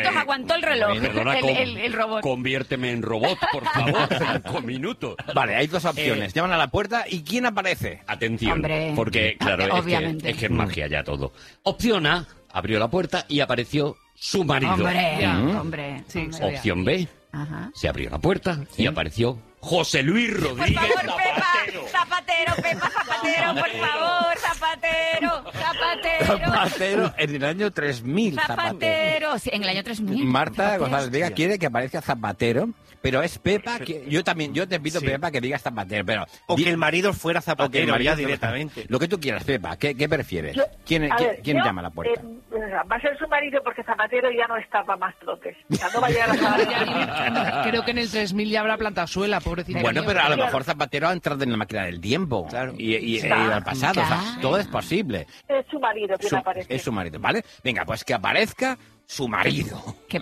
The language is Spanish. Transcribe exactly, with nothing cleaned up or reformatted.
minutos eh, aguantó el reloj, eh, perdona, el, con- el- el robot. Conviérteme en robot, por favor, cinco minutos. Vale, hay dos opciones. Eh, Llaman a la puerta y ¿quién aparece? Atención, Hombre. porque claro, es que, Obviamente. es que es magia ya todo. Opción A, abrió la puerta y apareció su marido. Hombre, Mm. hombre. Sí, hombre. sí. Opción B, Ajá. se abrió la puerta y apareció José Luis Por Rodríguez favor, Zapatero. Pepa, Zapatero, Pepa, Zapatero, por favor, Zapatero, Zapatero, Zapatero en el año tres mil. Zapatero. Zapatero. Sí, en el año tres mil. Marta Zapatero. González Vega quiere que aparezca Zapatero, pero es Pepa que yo también yo te pido Sí. Pepa que digas Zapatero, pero O di- que el marido fuera o que el Zapatero marido ya fuera- directamente. Lo que tú quieras, Pepa, ¿qué, qué prefieres? Yo- ¿Quién, a quién- ver, quién yo, llama a la puerta? eh, va a ser su marido porque Zapatero ya no está para más trotes. O sea, no va a llegar a Ya ni- Creo que en el tres mil ya habrá plantado suela, pobrecito. Bueno, mío. pero a lo Claro. mejor Zapatero ha entrado en la máquina del tiempo Claro. y, y, Claro. e ido al pasado. O sea, Claro. todo es posible. Es su marido quien Su- aparece. es su marido, ¿vale? Venga, pues que aparezca su marido.